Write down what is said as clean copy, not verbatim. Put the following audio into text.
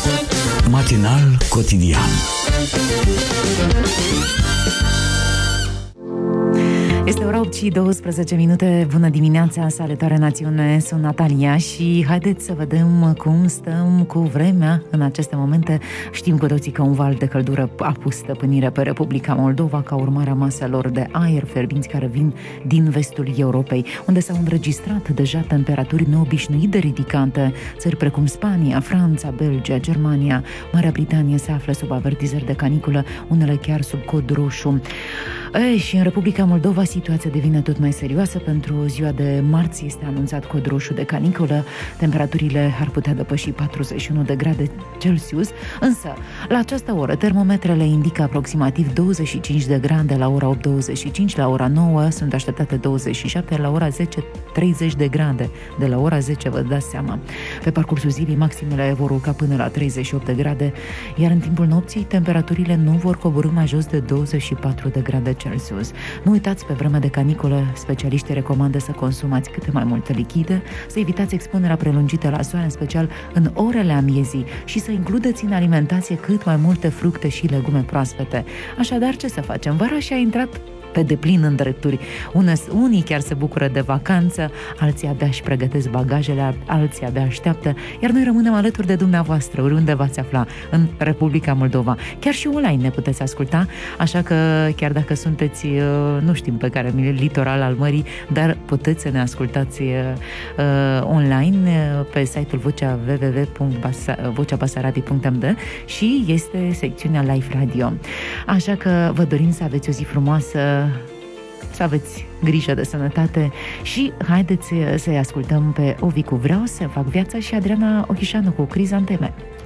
Matinal cotidian. Este ora 8 și 12 minute. Bună dimineața, salutare națiune, sunt Natalia și haideți să vedem cum stăm cu vremea în aceste momente. Știm cu toții că un val de căldură a pus stăpânire pe Republica Moldova ca urmare a maselor de aer fierbinți care vin din vestul Europei, unde s-au înregistrat deja temperaturi neobișnuit de ridicante. Țări precum Spania, Franța, Belgia, Germania, Marea Britanie se află sub avertizări de caniculă, unele chiar sub cod roșu. Și în Republica Moldova situația devine tot mai serioasă. Pentru ziua de marți este anunțat cod roșu de caniculă. Temperaturile ar putea depăși 41 de grade Celsius, însă la această oră termometrele indică aproximativ 25 de grade, la ora 8:25, la ora 9 sunt așteptate 27, la ora 10 30 de grade. De la ora 10 vă dați seama. Pe parcursul zilei maximele vor urca până la 38 de grade, iar în timpul nopții temperaturile nu vor coborî mai jos de 24 de grade Celsius. Nu uitați, pe vremea de caniculă, specialiștii recomandă să consumați câte mai multe lichide, să evitați expunerea prelungită la soare, în special în orele amiezii, și să includeți în alimentație cât mai multe fructe și legume proaspete. Așadar, ce să facem? Vara și-a intrat pe deplin în drepturi. Unii chiar se bucură de vacanță, alții abia își pregătesc bagajele, alții abia așteaptă, iar noi rămânem alături de dumneavoastră, oriunde v-ați afla în Republica Moldova. Chiar și online ne puteți asculta, așa că chiar dacă sunteți, nu știm pe care litoral al mării, dar puteți să ne ascultați online pe site-ul www.voceabasarabie.md și este secțiunea Live Radio. Așa că vă dorim să aveți o zi frumoasă, să aveți grijă de sănătate și haideți să-i ascultăm pe Ovi cu Vreau să fac viața și Adriana Ochișanu cu Crizanteme.